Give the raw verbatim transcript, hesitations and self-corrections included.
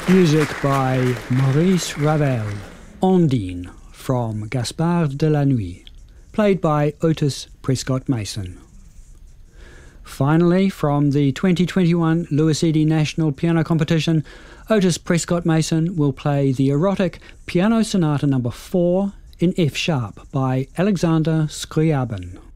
Music by Maurice Ravel, Ondine from Gaspard de la Nuit, played by Otis Prescott Mason. Finally, from the twenty twenty-one Louis Eady National Piano Competition, Otis Prescott Mason will play the erotic Piano Sonata number four in F sharp by Alexander Scriabin.